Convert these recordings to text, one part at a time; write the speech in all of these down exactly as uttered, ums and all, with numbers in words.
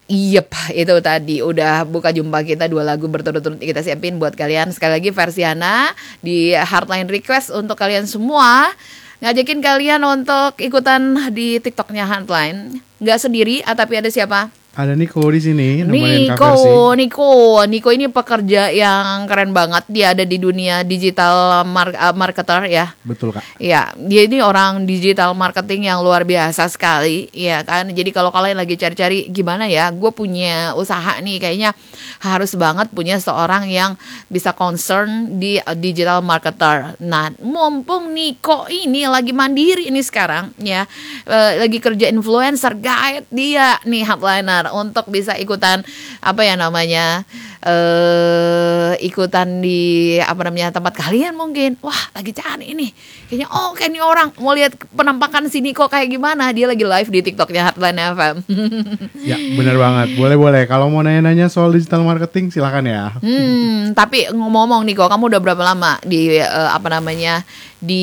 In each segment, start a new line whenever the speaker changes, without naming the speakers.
Yep, itu tadi udah buka jumpa kita dua lagu berturut-turut kita siapin buat kalian. Sekali lagi Versiana di Hardline Request untuk kalian semua. Ngajakin kalian untuk ikutan di TikToknya Hardline. Nggak sendiri, ah, tapi ada siapa?
Ada Niko di sini nemenin Kak
Niko,
Versi.
Niko, Niko ini pekerja yang keren banget. Dia ada di dunia digital mar- uh, marketer ya.
Betul Kak.
Ya, dia ini orang digital marketing yang luar biasa sekali, ya kan. Jadi kalau kalian lagi cari-cari gimana ya, gue punya usaha nih, kayaknya harus banget punya seorang yang bisa concern di uh, digital marketer. Nah, mumpung Niko ini lagi mandiri nih sekarang, ya, uh, lagi kerja influencer, guide dia nih Hardliner untuk bisa ikutan apa ya namanya eh ikutan di apa namanya tempat kalian mungkin. Wah, lagi cari ini. Kayaknya oh kayak ini orang mau lihat penampakan si Niko kayak gimana. Dia lagi live di TikToknya Hardline F M.
Ya, benar banget. Boleh-boleh. Kalau mau nanya-nanya soal digital marketing silakan ya.
Hmm, tapi ngomong-ngomong Niko, kamu udah berapa lama di uh, apa namanya di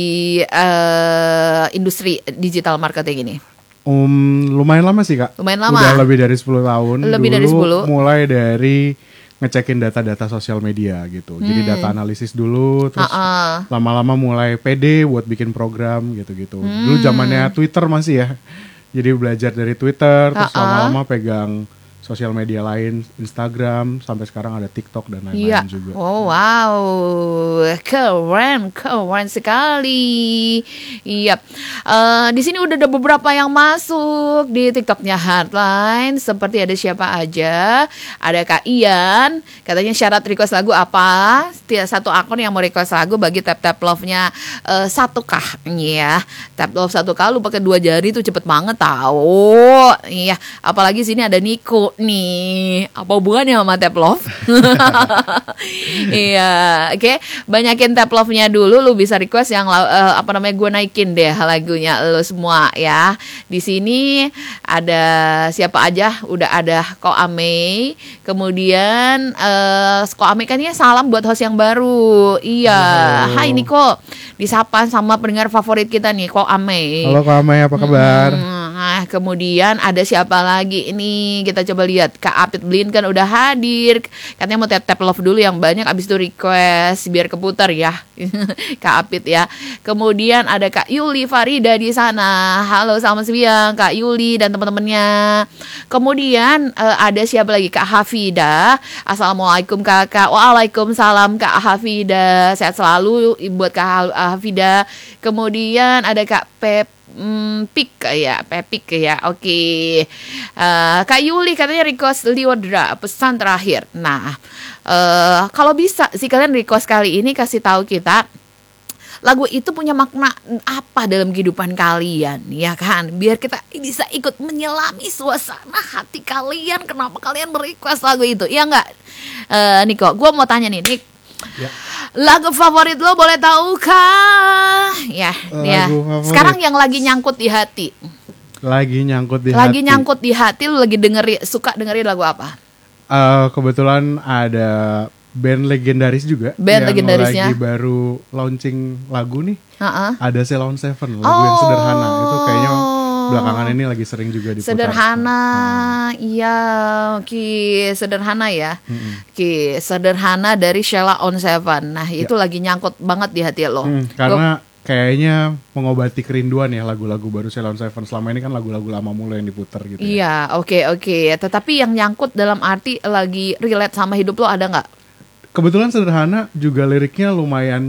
uh, industri digital marketing ini?
Um, lumayan lama sih Kak.
Lumayan lama.
Udah lebih dari sepuluh tahun.
Lebih
Dulu
dari sepuluh.
mulai dari ngecekin data-data sosial media gitu. Jadi
Hmm.
data analisis dulu, terus
Uh-uh.
lama-lama mulai pede buat bikin program gitu-gitu. Dulu
Hmm.
zamannya Twitter masih ya. Jadi belajar dari Twitter, terus
Uh-uh.
lama-lama pegang sosial media lain, Instagram, sampai sekarang ada TikTok dan lain-lain
Iya.
juga.
Oh wow, keren, keren sekali. Iya. Eh, di sini udah ada beberapa yang masuk di TikToknya Hardline. Seperti ada siapa aja? Ada Kak Ian. Katanya syarat request lagu apa? Setiap satu akun yang mau request lagu bagi tap tap love-nya eh, satu kah? Iya. Tap love satu kah? Lu pakai dua jari tuh cepet banget tahu. Iya. Apalagi sini ada Niko nih, apa hubungannya sama tap love? Iya, oke, okay. Banyakin tap love-nya dulu, lu bisa request yang uh, apa namanya gue naikin deh lagunya lu semua ya. Di sini ada siapa aja? Udah ada Ko Ame, kemudian uh, Ko Ame kan ya salam buat host yang baru. Iya,
halo.
Hai Niko, disapa sama pendengar favorit kita nih, Ko Ame.
Halo Kak Ame, apa kabar?
Hmm. Nah, kemudian ada siapa lagi ini? Kita coba lihat. Kak Apit Blin kan udah hadir. Katanya mau tap-tap love dulu yang banyak, abis itu request biar keputar ya. Kak Apit ya. Kemudian ada Kak Yuli Farida di sana. Halo, selamat siang Kak Yuli dan teman-temannya. Kemudian uh, ada siapa lagi? Kak Hafida. Assalamualaikum Kakak. Waalaikumsalam Kak Hafida. Sehat selalu buat Kak Hafida. Kemudian ada Kak Pep Hmm, pik ya, pepik ya, oke. Okay. Uh, Kak Yuli katanya request Liodra pesan terakhir. Nah, uh, kalau bisa sih kalian request kali ini kasih tahu kita lagu itu punya makna apa dalam kehidupan kalian, ya kan? Biar kita bisa ikut menyelami suasana hati kalian. Kenapa kalian merequest lagu itu? Ya enggak, uh, Niko? Gue mau tanya nih, Nik. Ya. Lagu favorit lo boleh tahu kah? Ya, lagu ya. Favorit. Sekarang yang lagi nyangkut di hati.
Lagi nyangkut di
lagi hati. Lagi
hati.
nyangkut di hati, lo lagi dengerin, suka dengerin lagu apa?
Uh, kebetulan ada band legendaris juga.
Band
yang
legendarisnya.
Lagi baru launching lagu nih.
Uh-uh.
Ada Ceylon Seven, lagu
oh.
yang sederhana. Itu kayaknya belakangan ini lagi sering juga diputar.
Sederhana, hmm. iya, oke, okay. Sederhana ya, hmm. oke, okay. Sederhana dari Sheila on Seven. Nah itu ya. Lagi nyangkut banget di hati lo.
Hmm, karena Gua... kayaknya mengobati kerinduan ya lagu-lagu baru Sheila on Seven. Selama ini kan lagu-lagu lama mulu yang diputar gitu.
Iya, oke okay, oke. Okay. Tetapi yang nyangkut dalam arti lagi relate sama hidup lo ada nggak?
Kebetulan Sederhana juga liriknya lumayan